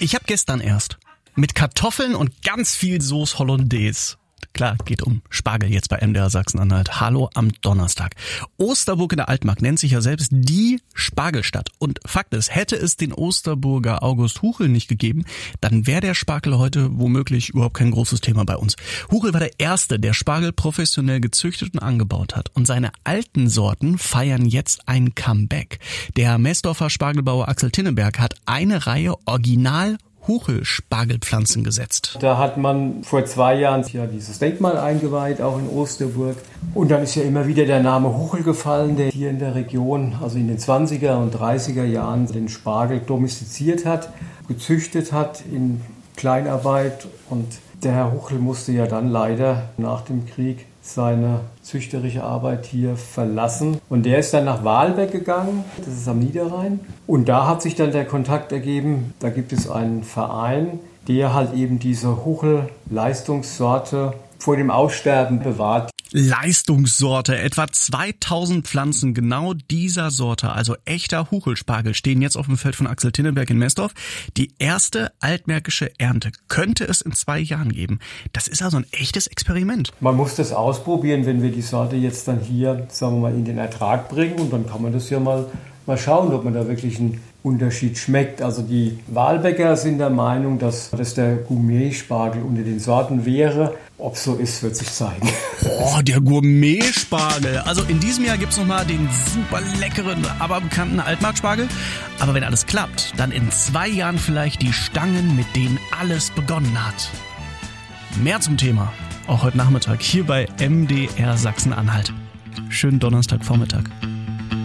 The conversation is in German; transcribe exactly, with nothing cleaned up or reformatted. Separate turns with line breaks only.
Ich habe gestern erst mit Kartoffeln und ganz viel Sauce Hollandaise. Klar, geht um Spargel jetzt bei M D R Sachsen-Anhalt. Hallo am Donnerstag. Osterburg in der Altmark nennt sich ja selbst die Spargelstadt. Und Fakt ist, hätte es den Osterburger August Huchel nicht gegeben, dann wäre der Spargel heute womöglich überhaupt kein großes Thema bei uns. Huchel war der Erste, der Spargel professionell gezüchtet und angebaut hat. Und seine alten Sorten feiern jetzt ein Comeback. Der Messdorfer Spargelbauer Axel Tinneberg hat eine Reihe Original Huchel-Spargelpflanzen gesetzt.
Da hat man vor zwei Jahren ja dieses Denkmal eingeweiht, auch in Osterburg. Und dann ist ja immer wieder der Name Huchel gefallen, der hier in der Region, also in den zwanziger und dreißiger Jahren, den Spargel domestiziert hat, gezüchtet hat in Kleinarbeit. Und der Herr Huchel musste ja dann leider nach dem Krieg seine züchterische Arbeit hier verlassen. Und der ist dann nach Wahlbeck gegangen, das ist am Niederrhein. Und da hat sich dann der Kontakt ergeben, da gibt es einen Verein, der halt eben diese Huchel-Leistungssorte vor dem Aussterben bewahrt.
Leistungssorte. Etwa zweitausend Pflanzen genau dieser Sorte, also echter Huchelspargel, stehen jetzt auf dem Feld von Axel Tinneberg in Messdorf. Die erste altmärkische Ernte könnte es in zwei Jahren geben. Das ist also ein echtes Experiment.
Man muss das ausprobieren, wenn wir die Sorte jetzt dann hier, sagen wir mal, in den Ertrag bringen. Und dann kann man das ja mal, mal schauen, ob man da wirklich einen Unterschied schmeckt. Also die Wahlbecker sind der Meinung, dass das der Gourmet-Spargel unter den Sorten wäre. Ob so ist, wird sich zeigen.
Oh, der Gourmet-Spargel. Also in diesem Jahr gibt's nochmal den super leckeren, aber bekannten Altmarkspargel. Aber wenn alles klappt, dann in zwei Jahren vielleicht die Stangen, mit denen alles begonnen hat. Mehr zum Thema, auch heute Nachmittag hier bei M D R Sachsen-Anhalt. Schönen Donnerstagvormittag.